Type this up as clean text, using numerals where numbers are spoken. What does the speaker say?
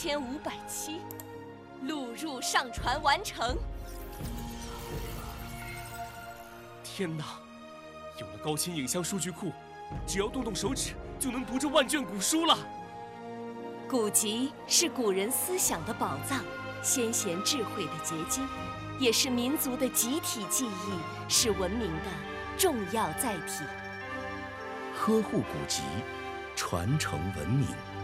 2507，录入上传完成。 天哪！有了高清影像数据库，只要动动手指就能读这万卷古书了。 古籍是古人思想的宝藏，先贤智慧的结晶，也是民族的集体记忆，是文明的重要载体。 呵护古籍，传承文明。